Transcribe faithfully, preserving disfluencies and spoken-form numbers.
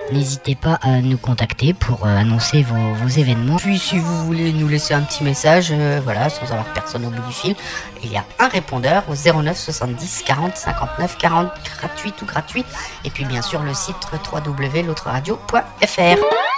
N'hésitez pas à nous contacter pour euh, annoncer vos, vos événements. Puis si vous voulez nous laisser un petit message, euh, voilà, sans avoir personne au bout du fil, il y a un répondeur au zéro neuf soixante-dix quarante cinquante-neuf quarante, gratuit ou gratuit. Et puis bien sûr le site w w w point l'autre radio point f r.